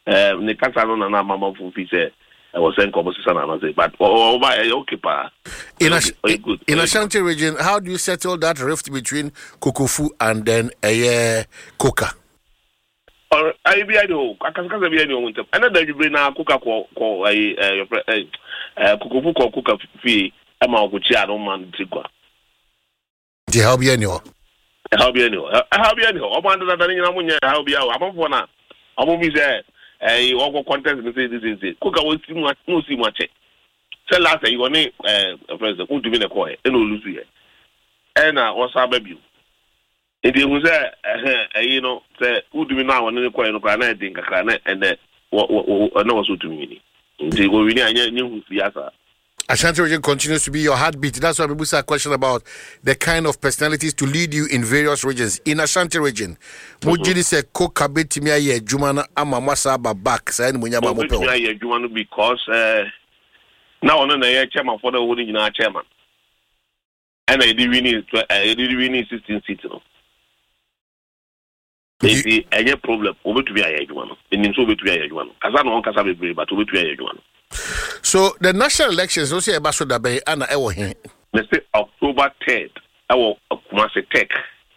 ne kasa no na mama fufi say I was saying conversation and I say but okay pa. In Ashanti region, how do you settle that rift between Kokofu and then Koka? Or I be I know akasa be I know winter another you bring na Koka ko Kokofu ko Koka fi ama okochi ado man tikwa. Di how be any how be any o man da nyina munya how be o amfo na omo bi say ogo contest me say this is Koka we see no see much say last you go ni president who do me the call e no lose here e na o sa ba bi indi hu say you know say who do me now on the call no kra na e din kakra na and na was so to me indi go wini anya hu siyasa. Ashanti region continues to be your heartbeat. That's why people say a question about the kind of personalities to lead you in various regions. In Ashanti region, Mujidi say Koka betimi aye adwuma ama mwasa ba back say ni munya ba mo pe. Aye adwuma because now on na chairman for the whole nyina chairman. And I did winning 16 seats no. Eti any problem obetu aye adwuma no. Enim so obetu aye adwuma no. Kasa no kasa bebre but obetu aye adwuma no. So the national elections also about that by Anna Ewo here. Let's say October 3rd. I will Kumasi Tech.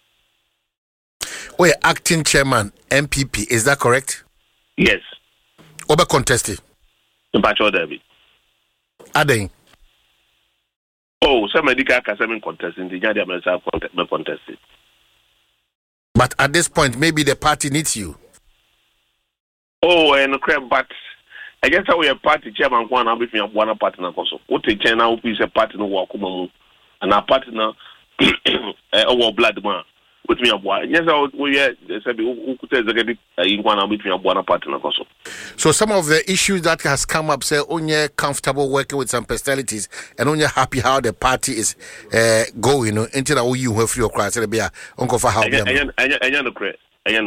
Oh, acting chairman MPP, is that correct? Yes. Oba contested. In Pacho Derby. Ading. Oh, some medical casamin contesting the Yadi America contested. But at this point, maybe the party needs you. Oh, and crap, but I guess we have party chairman one and between one partner also. What the China is a partner walk and our partner our blood man with me a boy. Yes, we said who could get in one between one partner also. So some of the issues that has come up say only comfortable working with some personalities and only happy how the party is going until you have free or cry say be uncle for how I no credit.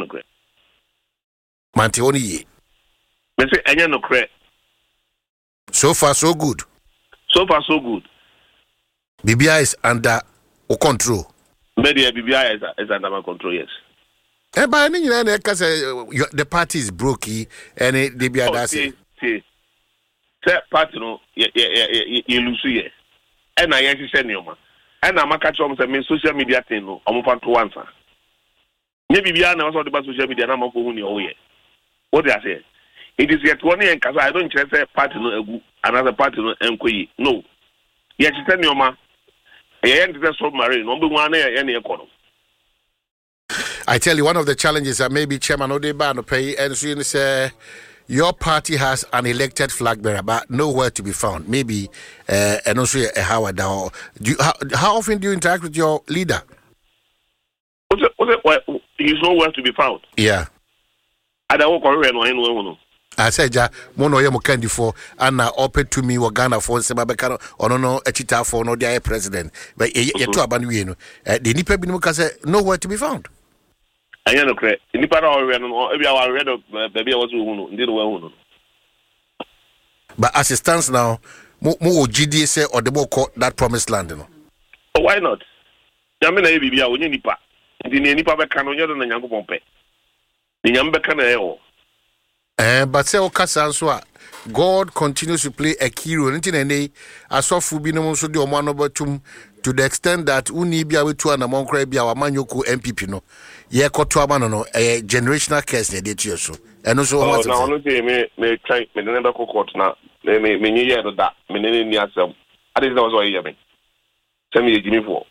Manti only no credit. So far, so good. So far, so good. BBI is under control. Maybe BBI is under my control, yes. But the party is broke, and BBI does it. See, party no, you lose here. And I send you, man. And I'm a catch on some social media thing, no, I'm up to answer. Maybe BBI knows all about social media, and I'm up for who what did I say? It is yet 1 year because I don't just say party no another party no enquiry. No. Yet you tell me, ma, submarine, number 1 year any economy. I tell you, one of the challenges that maybe Chairman Odeba no pay and so you say your party has an elected flag bearer, but nowhere to be found. Maybe and also a Howard. How often do you interact with your leader? He's nowhere to be found. Yeah. I don't know. I said, ja, mono ye mukendi for Anna open to me Ghana for Sebabekano or no Echita for no dia president. But ye to abanu the nipa bi say nowhere to be found. I know correct. Nipa no we are read of baby was who no. But as it stands now, mo GDA say or the more court that promised land no. Oh, why not? Jamina e bibia onye nipa. Ndi nipa be kan onye do na Nyankopon pe. Ni nyam be kan e but say okasa so God continues to play a key role. Nti asofu bi no so de omo no batum to the extent that uni bia we to anamon kra bia wa manyoko MPP no ye koto amano no generational curse dey to so eno so what na ono say me try me never court na me nyi ye da me ne ni asem ade na was ye me say me gimi for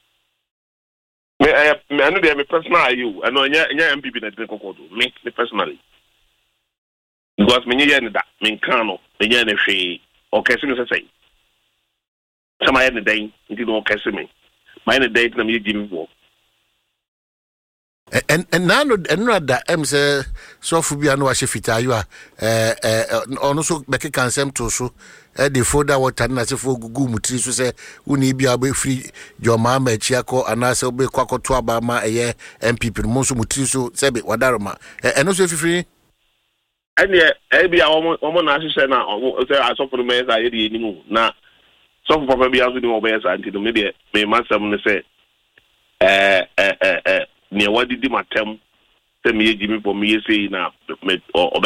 me anu dey me personal you eno nya MPP na dey court me personally. Because me nye da me kan no me nye ne hwe o kese me say sama ye ne den nti no kese me my ne den na me gimi for and now da say so fu bia no wa shefita you ono so beke kansem to so the folder water na se fo gugu mutri so say uni bia be free your mama chiako anase obe kwakoto aba ma eye MPP mo so mutri so se be wadaroma eno so free and ebi a omo na hye na say asofo me say ye de enimu na so papa bi azu de mo be say anti no me de me masam ne say ne wadidi matem say me gimi for me say na me